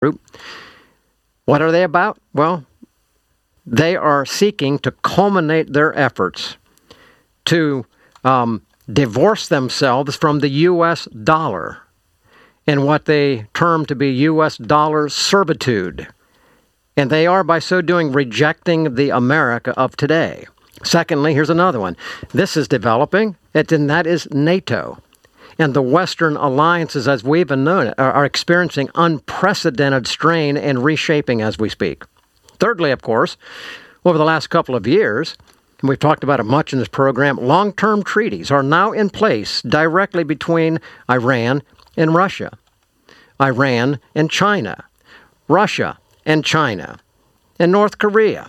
group. What are they about? Well, they are seeking to culminate their efforts to divorce themselves from the U.S. dollar in what they term to be U.S. dollar servitude. And they are, by so doing, rejecting the America of today. Secondly, here's another one. This is developing, and that is NATO. And the Western alliances, as we've been known it, are experiencing unprecedented strain and reshaping as we speak. Thirdly, of course, over the last couple of years, and we've talked about it much in this program, long-term treaties are now in place directly between Iran and Russia, Iran and China, Russia and China, and North Korea.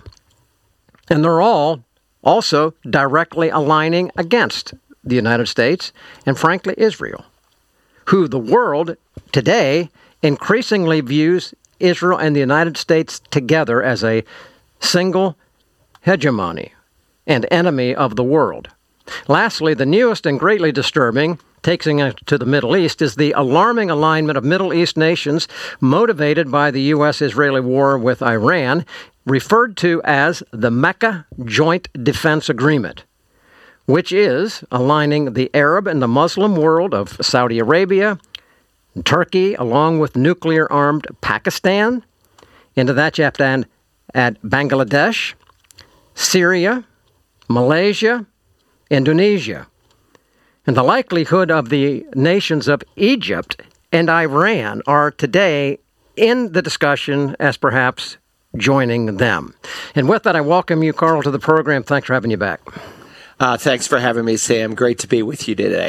And they're all also directly aligning against the United States and, frankly, Israel, who the world today increasingly views Israel and the United States together as a single hegemony and enemy of the world. Lastly, the newest and greatly disturbing, taking it to the Middle East, is the alarming alignment of Middle East nations motivated by the U.S.-Israeli war with Iran, referred to as the Mecca Joint Defense Agreement, which is aligning the Arab and the Muslim world of Saudi Arabia, Turkey, along with nuclear-armed Pakistan. Into that you have to add Bangladesh, Syria, Malaysia, Indonesia. And the likelihood of the nations of Egypt and Iran are today in the discussion as perhaps joining them. And with that, I welcome you, Carl, to the program. Thanks for having you back. Thanks for having me, Sam. Great to be with you today.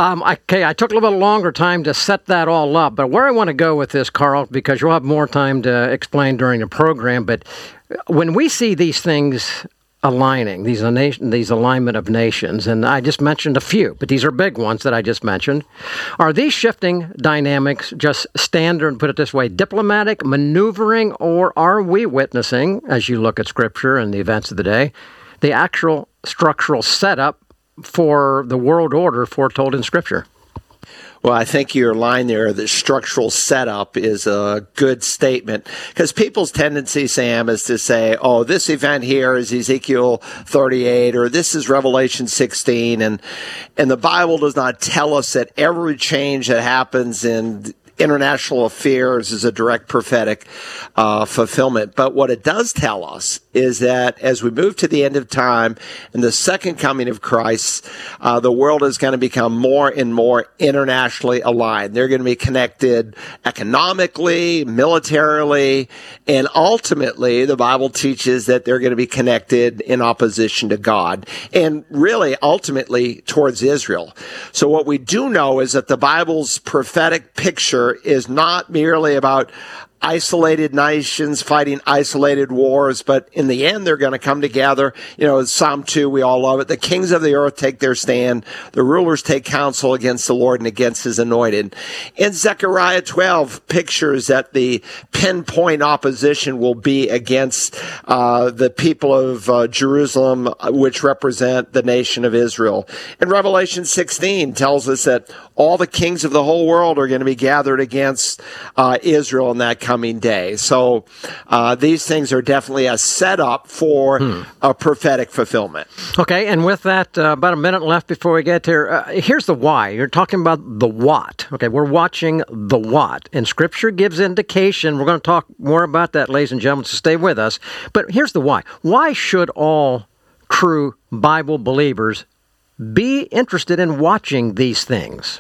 I took a little bit longer time to set that all up, but where I want to go with this, Carl, because you'll have more time to explain during the program, but when we see these things aligning, these alignment of nations, and I just mentioned a few, but these are big ones that I just mentioned, are these shifting dynamics just standard, put it this way, diplomatic maneuvering, or are we witnessing, as you look at Scripture and the events of the day, the actual structural setup for the world order foretold in Scripture? Well, I think your line there, the structural setup, is a good statement, because people's tendency, Sam, is to say, oh, this event here is Ezekiel 38, or this is Revelation 16, and the Bible does not tell us that every change that happens in international affairs is a direct prophetic fulfillment. But what it does tell us is that as we move to the end of time and the second coming of Christ, the world is going to become more and more internationally aligned. They're going to be connected economically, militarily, and ultimately the Bible teaches that they're going to be connected in opposition to God, and really ultimately towards Israel. So what we do know is that the Bible's prophetic picture is not merely about isolated nations fighting isolated wars, but in the end, they're going to come together. You know, Psalm 2, we all love it. The kings of the earth take their stand. The rulers take counsel against the Lord and against his anointed. In Zechariah 12, pictures that the pinpoint opposition will be against the people of Jerusalem, which represent the nation of Israel. And Revelation 16 tells us that all the kings of the whole world are going to be gathered against Israel in that coming day. So these things are definitely a setup for a prophetic fulfillment. Okay, and with that, about a minute left before we get there. Here's the why. You're talking about the what. Okay, we're watching the what. And Scripture gives indication. We're going to talk more about that, ladies and gentlemen, so stay with us. But here's the why. Why should all true Bible believers be interested in watching these things?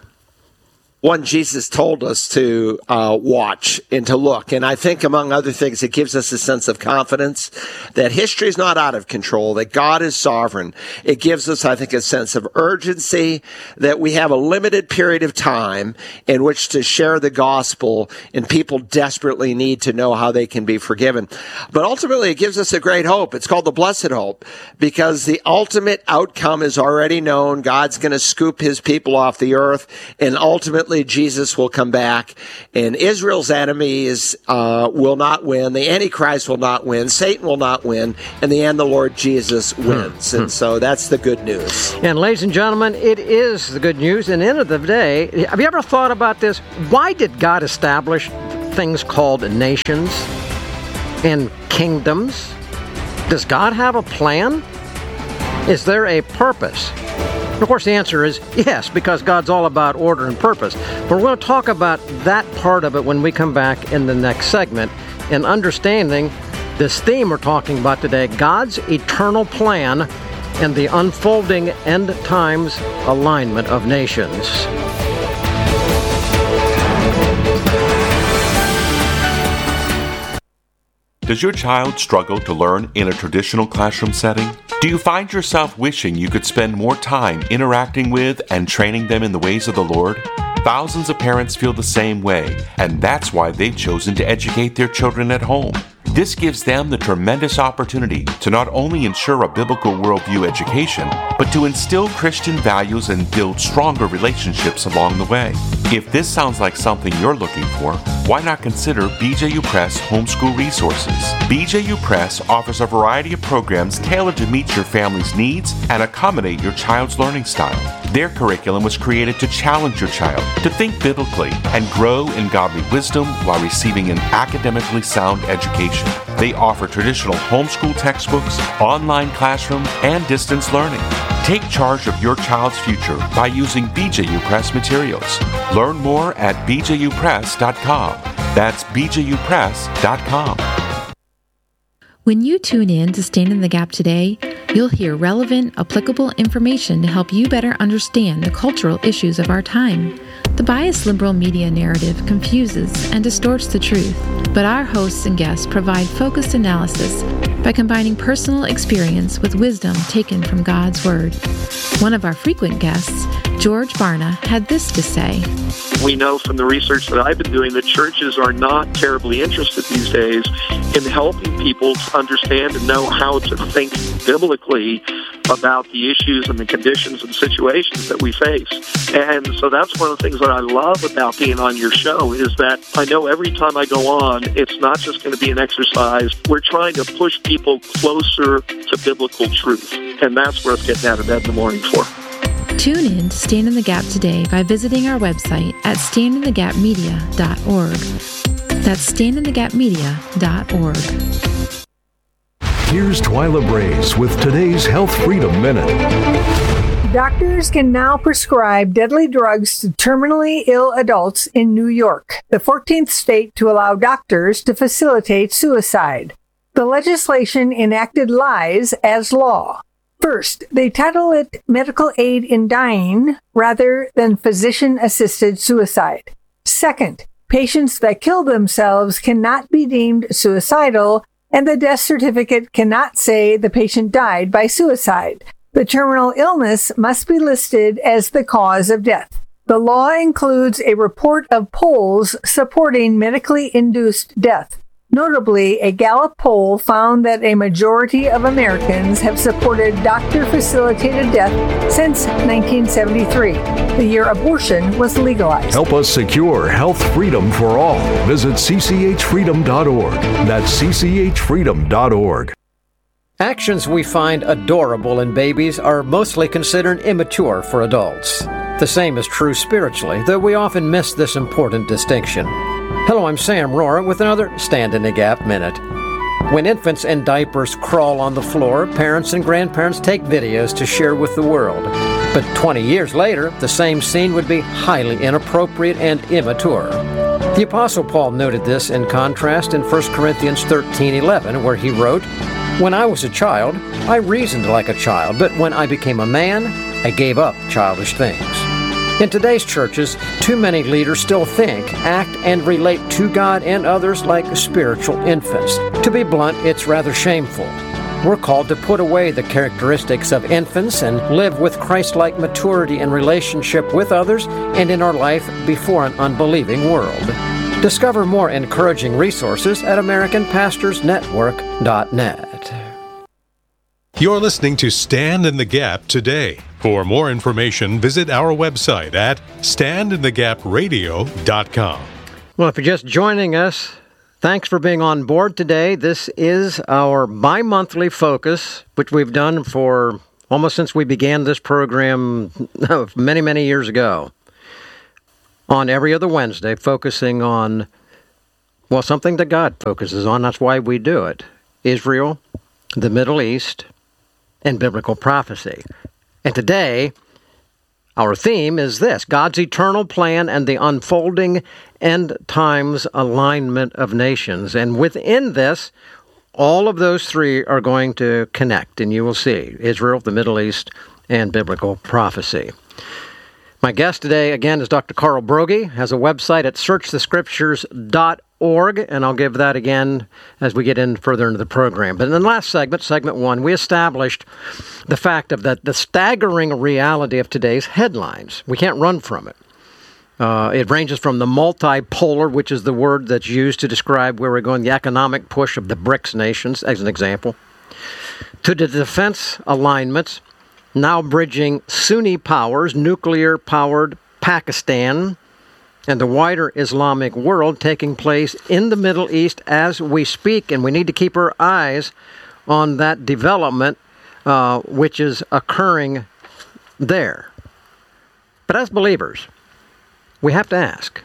One, Jesus told us to watch and to look. And I think, among other things, it gives us a sense of confidence that history is not out of control, that God is sovereign. It gives us, I think, a sense of urgency that we have a limited period of time in which to share the gospel, and people desperately need to know how they can be forgiven. But ultimately, it gives us a great hope. It's called the blessed hope, because the ultimate outcome is already known. God's going to scoop his people off the earth, and ultimately Jesus will come back, and Israel's enemies will not win. The Antichrist will not win. Satan will not win. In the end, the Lord Jesus wins. And so that's the good news. And ladies and gentlemen, it is the good news. And at the end of the day, have you ever thought about this? Why did God establish things called nations and kingdoms? Does God have a plan? Is there a purpose? Of course, the answer is yes, because God's all about order and purpose. But we're going to talk about that part of it when we come back in the next segment, in understanding this theme we're talking about today, God's eternal plan and the unfolding end times alignment of nations. Does your child struggle to learn in a traditional classroom setting? Do you find yourself wishing you could spend more time interacting with and training them in the ways of the Lord? Thousands of parents feel the same way, and that's why they've chosen to educate their children at home. This gives them the tremendous opportunity to not only ensure a biblical worldview education, but to instill Christian values and build stronger relationships along the way. If this sounds like something you're looking for, why not consider BJU Press Homeschool Resources? BJU Press offers a variety of programs tailored to meet your family's needs and accommodate your child's learning style. Their curriculum was created to challenge your child to think biblically and grow in godly wisdom while receiving an academically sound education. They offer traditional homeschool textbooks, online classroom, and distance learning. Take charge of your child's future by using BJU Press materials. Learn more at bjupress.com. That's bjupress.com. When you tune in to Stand in the Gap today, you'll hear relevant, applicable information to help you better understand the cultural issues of our time. The biased liberal media narrative confuses and distorts the truth, but our hosts and guests provide focused analysis by combining personal experience with wisdom taken from God's Word. One of our frequent guests, George Barna, had this to say. We know from the research that I've been doing that churches are not terribly interested these days in helping people to understand and know how to think biblically about the issues and the conditions and situations that we face. And so that's one of the things that I love about being on your show is that I know every time I go on, it's not just going to be an exercise. We're trying to push people closer to biblical truth. And that's worth getting out of bed in the morning for. Tune in to Stand in the Gap today by visiting our website at standinthegapmedia.org. That's standinthegapmedia.org. Here's Twyla Brace with today's Health Freedom Minute. Doctors can now prescribe deadly drugs to terminally ill adults in New York, the 14th state to allow doctors to facilitate suicide. The legislation enacted lies as law. First, they title it medical aid in dying rather than physician-assisted suicide. Second, patients that kill themselves cannot be deemed suicidal, and the death certificate cannot say the patient died by suicide. The terminal illness must be listed as the cause of death. The law includes a report of polls supporting medically induced death. Notably, a Gallup poll found that a majority of Americans have supported doctor-facilitated death since 1973, the year abortion was legalized. Help us secure health freedom for all. Visit cchfreedom.org. That's cchfreedom.org. Actions we find adorable in babies are mostly considered immature for adults. The same is true spiritually, though we often miss this important distinction. Hello, I'm Sam Rohrer with another Stand in the Gap Minute. When infants in diapers crawl on the floor, parents and grandparents take videos to share with the world. But 20 years later, the same scene would be highly inappropriate and immature. The Apostle Paul noted this in contrast in 1 Corinthians 13:11, where he wrote, "When I was a child, I reasoned like a child, but when I became a man, I gave up childish things." In today's churches, too many leaders still think, act, and relate to God and others like spiritual infants. To be blunt, it's rather shameful. We're called to put away the characteristics of infants and live with Christ-like maturity in relationship with others and in our life before an unbelieving world. Discover more encouraging resources at AmericanPastorsNetwork.net. You're listening to Stand in the Gap today. For more information, visit our website at standinthegapradio.com. Well, if you're just joining us, thanks for being on board today. This is our bi-monthly focus, which we've done for almost since we began this program many, many years ago. On every other Wednesday, focusing on Well, something that God focuses on. That's why we do it. Israel, the Middle East, and biblical prophecy. And today, our theme is this: God's eternal plan and the unfolding end times alignment of nations. And within this, all of those three are going to connect, and you will see Israel, the Middle East, and biblical prophecy. My guest today, again, is Dr. Carl Broggi, has a website at searchthescriptures.org, and I'll give that again as we get in further into the program. But in the last segment, segment 1, we established the fact of that the staggering reality of today's headlines. We can't run from it. It ranges from the multipolar, which is the word that's used to describe where we're going, the economic push of the BRICS nations, as an example, to the defense alignments, now bridging Sunni powers, nuclear-powered Pakistan, and the wider Islamic world taking place in the Middle East as we speak. And we need to keep our eyes on that development which is occurring there. But as believers, we have to ask,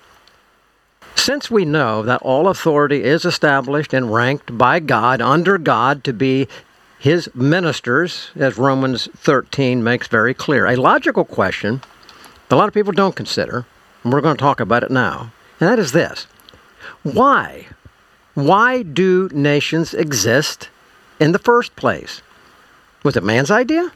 since we know that all authority is established and ranked by God, under God, to be His ministers, as Romans 13 makes very clear, a logical question a lot of people don't consider, and we're going to talk about it now, and that is this: why? Why do nations exist in the first place? Was it man's idea?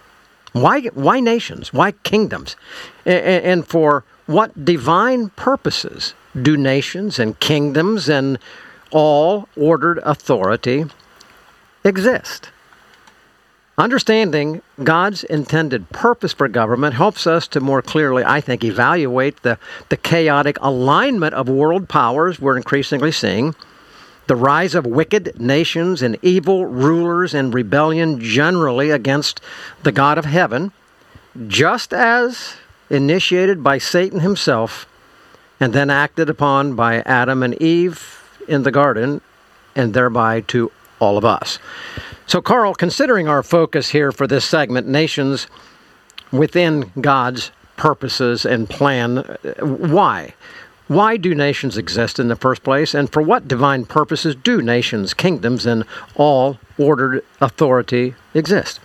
Why nations? Why kingdoms? And for what divine purposes do nations and kingdoms and all ordered authority exist? Understanding God's intended purpose for government helps us to more clearly, I think, evaluate the chaotic alignment of world powers we're increasingly seeing, the rise of wicked nations and evil rulers and rebellion generally against the God of heaven, just as initiated by Satan himself and then acted upon by Adam and Eve in the garden, and thereby to all of us. So, Carl, considering our focus here for this segment, nations within God's purposes and plan, why? Why do nations exist in the first place, and for what divine purposes do nations, kingdoms, and all ordered authority exist?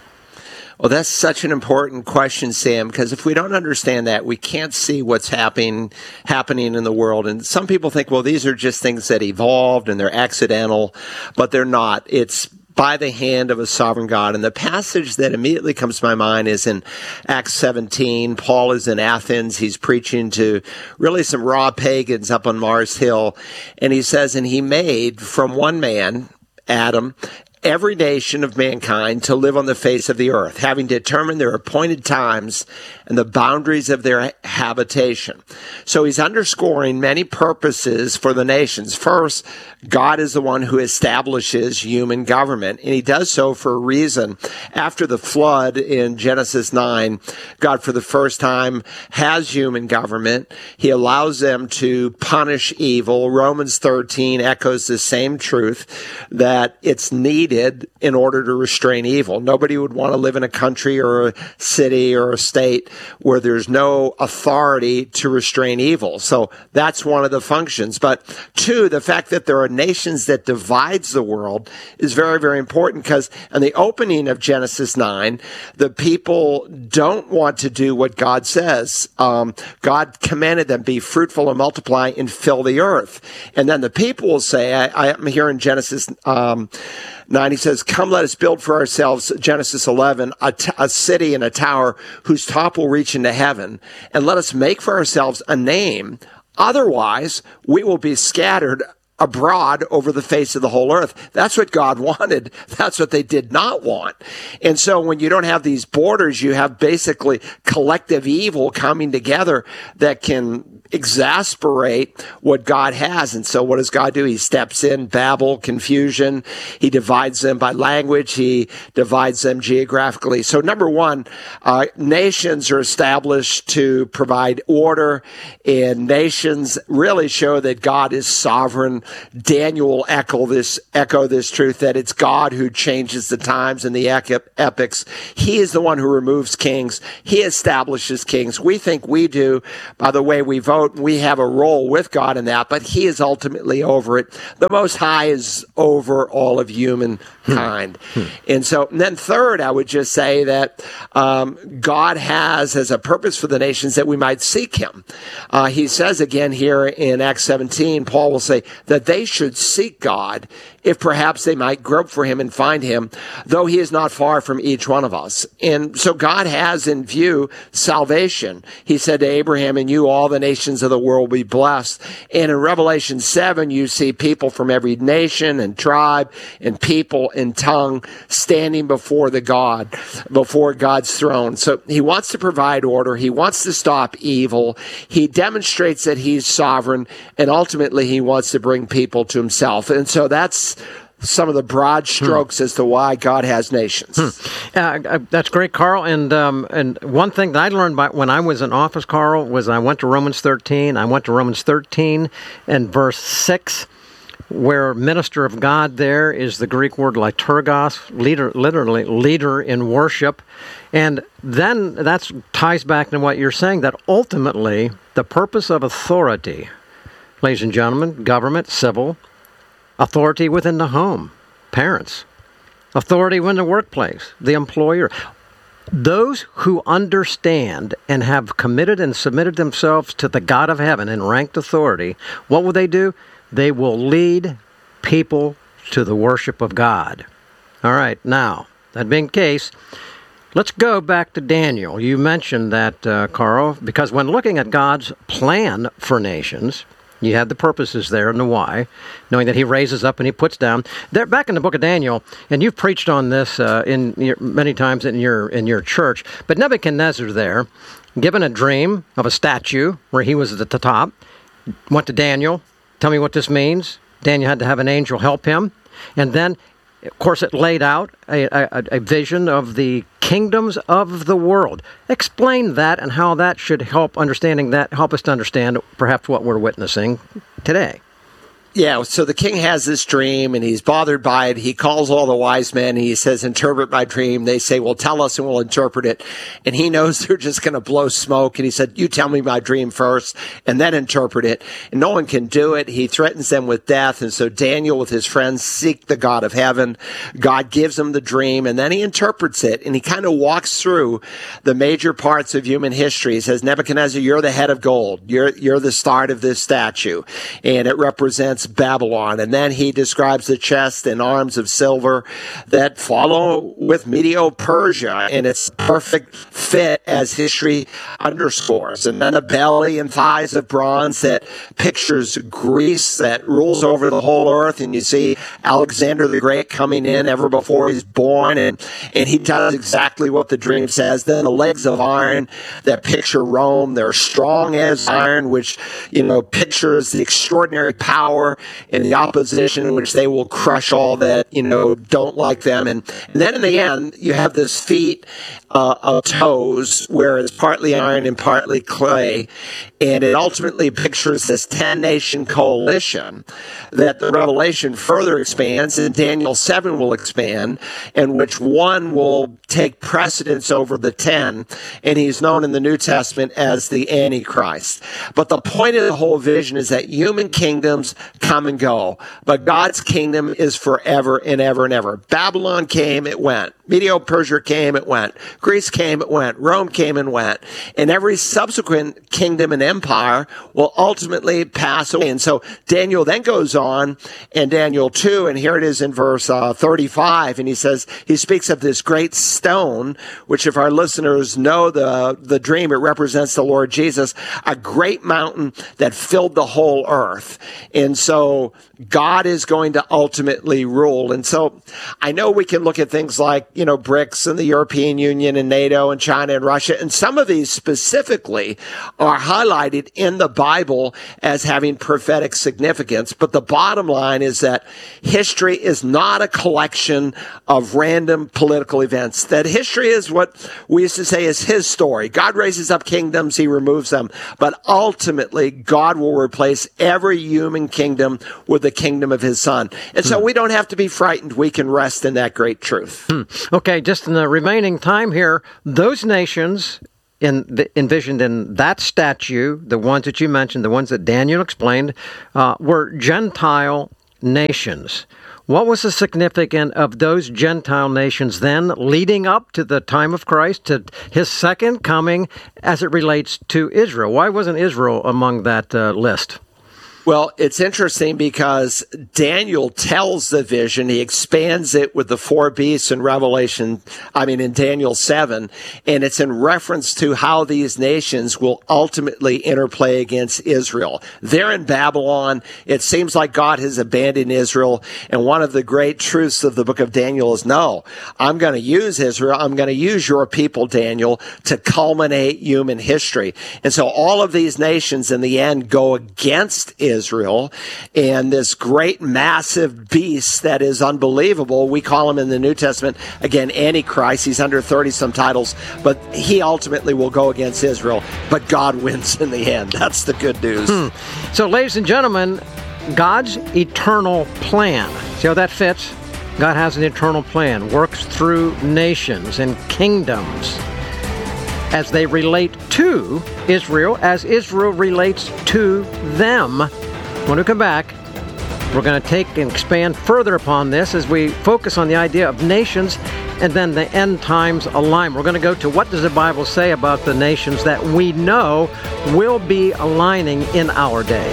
Well, that's such an important question, Sam, because if we don't understand that, we can't see what's happening in the world. And some people think, well, these are just things that evolved and they're accidental, but they're not. It's by the hand of a sovereign God. And the passage that immediately comes to my mind is in Acts 17. Paul is in Athens. He's preaching to really some raw pagans up on Mars Hill. And he says, and he made from one man, Adam, every nation of mankind to live on the face of the earth, having determined their appointed times and the boundaries of their habitation. So he's underscoring many purposes for the nations. First, God is the one who establishes human government, and he does so for a reason. After the flood in Genesis 9, God for the first time has human government. He allows them to punish evil. Romans 13 echoes the same truth, that it's needed in order to restrain evil. Nobody would want to live in a country or a city or a state where there's no authority to restrain evil. So that's one of the functions. But two, the fact that there are nations that divides the world is very, very important, because in the opening of Genesis 9, the people don't want to do what God says. God commanded them, be fruitful and multiply and fill the earth. And then the people will say, I'm here in Genesis 9, he says, come, let us build for ourselves, Genesis 11, a city and a tower whose top will reach into heaven, and let us make for ourselves a name. Otherwise, we will be scattered abroad over the face of the whole earth. That's what God wanted. That's what they did not want. And so when you don't have these borders, you have basically collective evil coming together that can exasperate what God has. And so what does God do? He steps in, Babel, confusion. He divides them by language. He divides them geographically. So number one, nations are established to provide order, and nations really show that God is sovereign. Daniel will echo this truth, that it's God who changes the times and the epochs. He is the one who removes kings. He establishes kings. We think we do by the way we vote. boat, and we have a role with God in that, but he is ultimately over it. The Most High is over all of humankind. And then third, I would just say that God has as a purpose for the nations that we might seek him. He says again here in Acts 17, Paul will say that they should seek God if perhaps they might grope for him and find him, though he is not far from each one of us. And so God has in view salvation. He said to Abraham, "In you all the nations of the world will be blessed." And in Revelation 7, you see people from every nation and tribe and people and tongue standing before God's throne. So he wants to provide order. He wants to stop evil. He demonstrates that he's sovereign, and ultimately he wants to bring people to himself. And so that's some of the broad strokes as to why God has nations. That's great, Carl. And one thing that I learned when I was in office, Carl, was I went to Romans 13. I went to Romans 13 and verse 6, where minister of God there is the Greek word liturgos, leader, literally leader in worship. And then that ties back to what you're saying, that ultimately the purpose of authority, ladies and gentlemen, government, civil, authority within the home, parents, authority within the workplace, the employer. Those who understand and have committed and submitted themselves to the God of heaven in ranked authority, what will they do? They will lead people to the worship of God. All right, now, that being the case, let's go back to Daniel. You mentioned that, Carl, because when looking at God's plan for nations, you had the purposes there and the why, knowing that he raises up and he puts down. There, back in the book of Daniel, and you've preached on this many times in your church, but Nebuchadnezzar there, given a dream of a statue where he was at the top, went to Daniel, tell me what this means. Daniel had to have an angel help him. And then, of course, it laid out a vision of the kingdoms of the world. Explain that and how that should help us to understand perhaps what we're witnessing today. Yeah, so the king has this dream, and he's bothered by it. He calls all the wise men, and he says, interpret my dream. They say, well, tell us, and we'll interpret it. And he knows they're just going to blow smoke, and he said, you tell me my dream first, and then interpret it. And no one can do it. He threatens them with death, and so Daniel with his friends seek the God of heaven. God gives him the dream, and then he interprets it, and he kind of walks through the major parts of human history. He says, Nebuchadnezzar, you're the head of gold. You're the start of this statue, and it represents Babylon. And then he describes the chest and arms of silver that follow with Medo-Persia, and it's perfect fit as history underscores. And then a belly and thighs of bronze that pictures Greece that rules over the whole earth. And you see Alexander the Great coming in ever before he's born, and he does exactly what the dream says. Then the legs of iron that picture Rome. They're strong as iron, which, pictures the extraordinary power and the opposition, which they will crush all that, don't like them. And then in the end, you have this feet of toes where it's partly iron and partly clay. And it ultimately pictures this 10-nation coalition that the Revelation further expands, and Daniel 7 will expand, in which one will take precedence over the 10, and he's known in the New Testament as the Antichrist. But the point of the whole vision is that human kingdoms come and go, but God's kingdom is forever and ever and ever. Babylon came, it went. Medo-Persia came, it went. Greece came, it went. Rome came and went. And every subsequent kingdom and empire will ultimately pass away. And so Daniel then goes on in Daniel 2, and here it is in verse 35, and he speaks of this great stone, which if our listeners know the dream, it represents the Lord Jesus, a great mountain that filled the whole earth. And so God is going to ultimately rule. And so I know we can look at things like, BRICS and the European Union and NATO and China and Russia, and some of these specifically are highlighted in the Bible as having prophetic significance. But the bottom line is that history is not a collection of random political events. That history is what we used to say is his story. God raises up kingdoms, he removes them. But ultimately, God will replace every human kingdom with the kingdom of his Son. And so we don't have to be frightened. We can rest in that great truth. Okay, just in the remaining time here, those nations envisioned in that statue, the ones that you mentioned, the ones that Daniel explained, were Gentile nations. What was the significance of those Gentile nations then leading up to the time of Christ, to his second coming as it relates to Israel? Why wasn't Israel among that list? Well, it's interesting because Daniel tells the vision. He expands it with the four beasts in in Daniel 7. And it's in reference to how these nations will ultimately interplay against Israel. They're in Babylon. It seems like God has abandoned Israel. And one of the great truths of the book of Daniel is, no, I'm going to use Israel. I'm going to use your people, Daniel, to culminate human history. And so all of these nations in the end go against Israel, and this great massive beast that is unbelievable. We call him in the New Testament, again, Antichrist. He's under 30-some titles, but he ultimately will go against Israel, but God wins in the end. That's the good news. So, ladies and gentlemen, God's eternal plan. See how that fits? God has an eternal plan, works through nations and kingdoms as they relate to Israel, as Israel relates to them. When we come back, we're going to take and expand further upon this as we focus on the idea of nations and then the end times alignment. We're going to go to what does the Bible say about the nations that we know will be aligning in our day.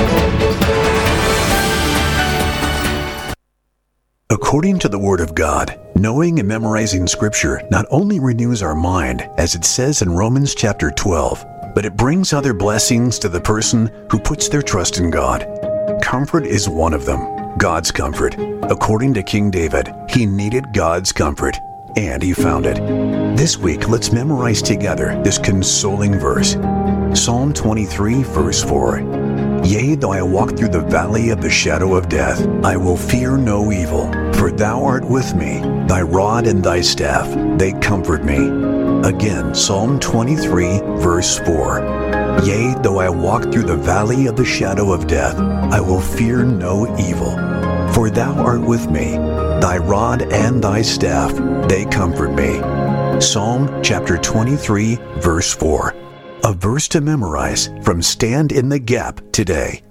According to the Word of God, knowing and memorizing Scripture not only renews our mind, as it says in Romans chapter 12, but it brings other blessings to the person who puts their trust in God. Comfort is one of them, God's comfort. According to King David, he needed God's comfort, and he found it. This week, let's memorize together this consoling verse. Psalm 23, verse 4. Yea, though I walk through the valley of the shadow of death, I will fear no evil, for thou art with me. Thy rod and thy staff, they comfort me. Again, Psalm 23, verse 4. Yea, though I walk through the valley of the shadow of death, I will fear no evil, for thou art with me. Thy rod and thy staff, they comfort me. Psalm chapter 23, verse 4. A verse to memorize from Stand in the Gap today.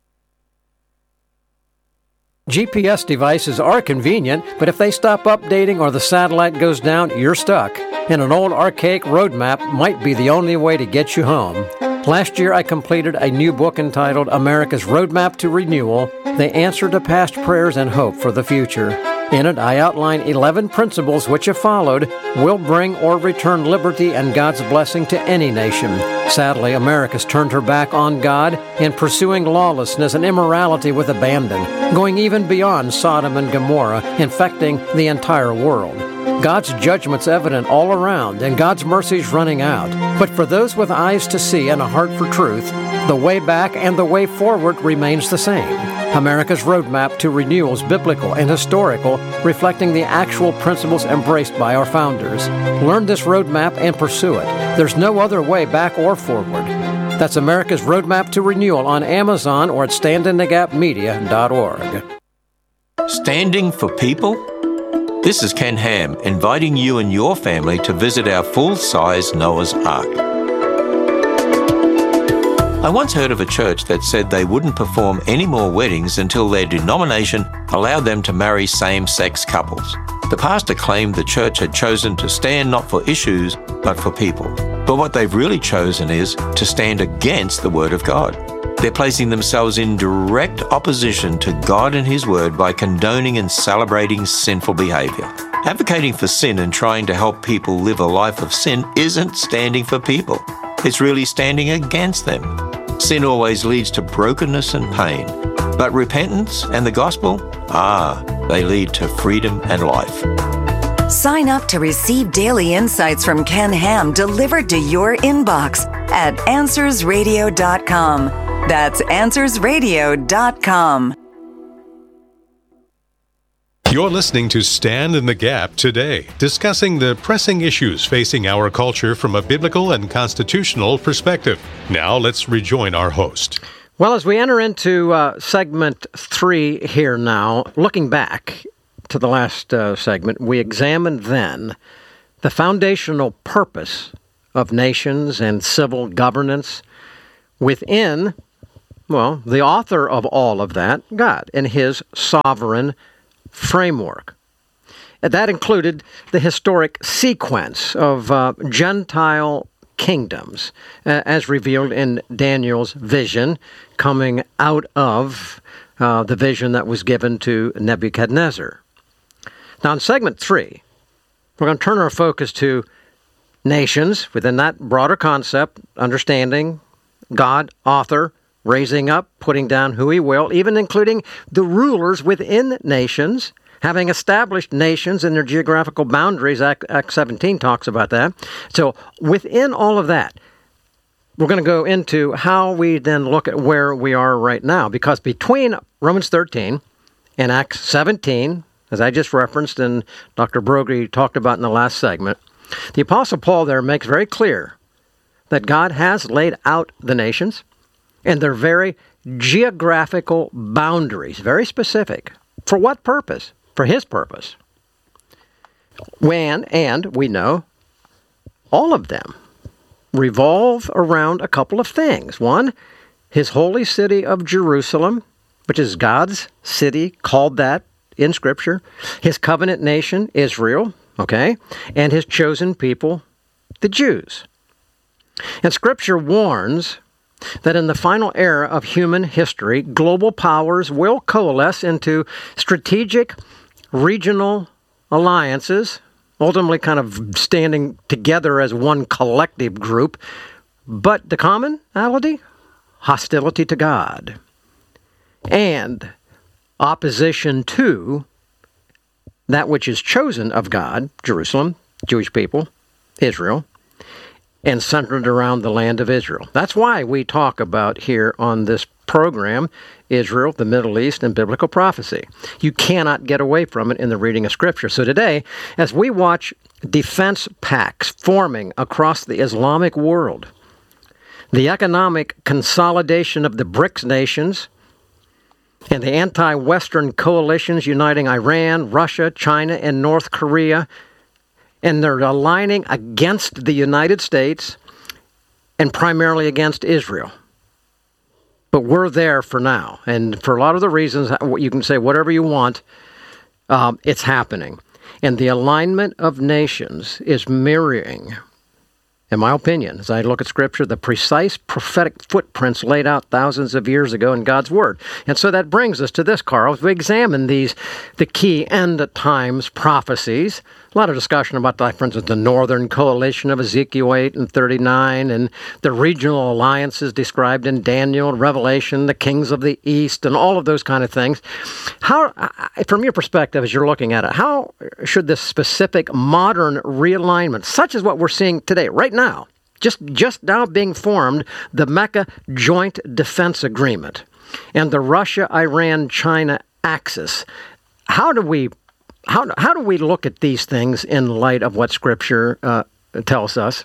GPS devices are convenient, but if they stop updating or the satellite goes down, you're stuck. And an old archaic road map might be the only way to get you home. Last year, I completed a new book entitled America's Roadmap to Renewal, the answer to past prayers and hope for the future. In it, I outline 11 principles which, if followed, will bring or return liberty and God's blessing to any nation. Sadly, America's turned her back on God in pursuing lawlessness and immorality with abandon, going even beyond Sodom and Gomorrah, infecting the entire world. God's judgment's evident all around, and God's mercy's running out. But for those with eyes to see and a heart for truth, the way back and the way forward remains the same. America's roadmap to renewal is biblical and historical, reflecting the actual principles embraced by our founders. Learn this roadmap and pursue it. There's no other way back or forward. That's America's Roadmap to Renewal on Amazon or at standinthegapmedia.org. Standing for people? This is Ken Ham, inviting you and your family to visit our full-size Noah's Ark. I once heard of a church that said they wouldn't perform any more weddings until their denomination allowed them to marry same-sex couples. The pastor claimed the church had chosen to stand not for issues, but for people. But what they've really chosen is to stand against the Word of God. They're placing themselves in direct opposition to God and His Word by condoning and celebrating sinful behavior. Advocating for sin and trying to help people live a life of sin isn't standing for people. It's really standing against them. Sin always leads to brokenness and pain. But repentance and the gospel, they lead to freedom and life. Sign up to receive daily insights from Ken Ham delivered to your inbox at AnswersRadio.com. That's AnswersRadio.com. You're listening to Stand in the Gap today, discussing the pressing issues facing our culture from a biblical and constitutional perspective. Now let's rejoin our host. Well, as we enter into segment 3 here now, looking back to the last segment, we examined then the foundational purpose of nations and civil governance within, well, the author of all of that, God, and his sovereign framework. That included the historic sequence of Gentile kingdoms, as revealed in Daniel's vision, coming out of the vision that was given to Nebuchadnezzar. Now, in segment 3, we're going to turn our focus to nations within that broader concept, understanding God, author, raising up, putting down who he will, even including the rulers within nations, having established nations in their geographical boundaries. Acts 17 talks about that. So within all of that, we're going to go into how we then look at where we are right now, because between Romans 13 and Acts 17, as I just referenced and Dr. Broggi talked about in the last segment, the Apostle Paul there makes very clear that God has laid out the nations and their very geographical boundaries, very specific. For what purpose? For his purpose. And we know all of them revolve around a couple of things. One, his holy city of Jerusalem, which is God's city, called that in Scripture. His covenant nation, Israel, okay? And his chosen people, the Jews. And Scripture warns that in the final era of human history, global powers will coalesce into strategic regional alliances, ultimately kind of standing together as one collective group. But the commonality? Hostility to God. And opposition to that which is chosen of God, Jerusalem, Jewish people, Israel, and centered around the land of Israel. That's why we talk about here on this program, Israel, the Middle East, and biblical prophecy. You cannot get away from it in the reading of Scripture. So today, as we watch defense pacts forming across the Islamic world, the economic consolidation of the BRICS nations, and the anti-Western coalitions uniting Iran, Russia, China, and North Korea, and they're aligning against the United States and primarily against Israel. But we're there for now. And for a lot of the reasons, you can say whatever you want, it's happening. And the alignment of nations is mirroring, in my opinion, as I look at Scripture, the precise prophetic footprints laid out thousands of years ago in God's Word. And so that brings us to this, Carl. As we examine the key end times prophecies, a lot of discussion about, for instance, the Northern Coalition of Ezekiel 8 and 39, and the regional alliances described in Daniel, Revelation, the kings of the East, and all of those kind of things. How, from your perspective, as you're looking at it, how should this specific modern realignment, such as what we're seeing today, right now, just now being formed, the Mecca Joint Defense Agreement and the Russia-Iran-China axis, how do we look at these things in light of what Scripture tells us?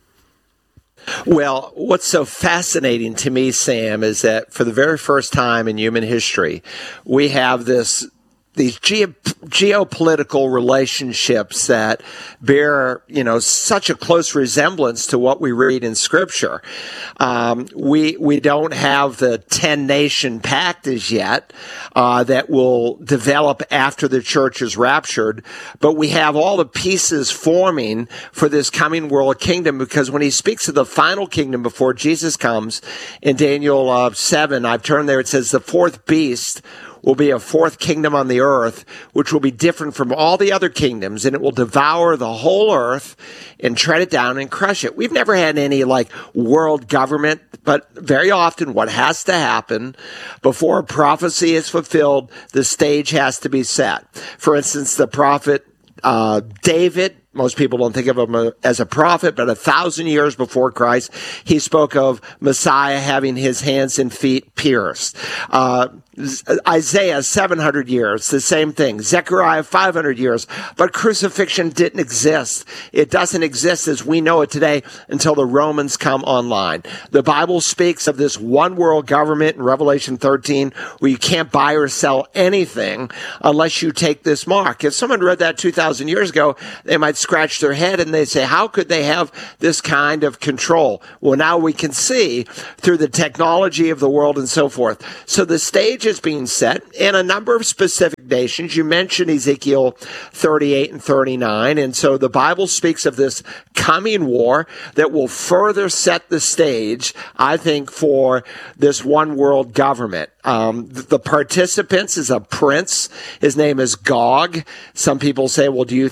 Well, what's so fascinating to me, Sam, is that for the very first time in human history, we have these geopolitical relationships that bear, such a close resemblance to what we read in Scripture. We don't have the 10-nation pact as yet that will develop after the church is raptured, but we have all the pieces forming for this coming world kingdom, because when he speaks of the final kingdom before Jesus comes in Daniel 7, I've turned there, it says the fourth beast will be a fourth kingdom on the earth, which will be different from all the other kingdoms, and it will devour the whole earth and tread it down and crush it. We've never had any world government, but very often what has to happen before a prophecy is fulfilled, the stage has to be set. For instance, the prophet David, most people don't think of him as a prophet, but 1,000 years before Christ, he spoke of Messiah having his hands and feet pierced. Isaiah, 700 years, the same thing. Zechariah, 500 years. But crucifixion didn't exist. It doesn't exist as we know it today until the Romans come online. The Bible speaks of this one world government in Revelation 13 where you can't buy or sell anything unless you take this mark. If someone read that 2,000 years ago, they might scratch their head and they say, how could they have this kind of control? Well, now we can see through the technology of the world and so forth. So the stage is being set in a number of specific nations. You mentioned Ezekiel 38 and 39. And so the Bible speaks of this coming war that will further set the stage, I think, for this one world government. The participants is a prince. His name is Gog. Some people say, well, do you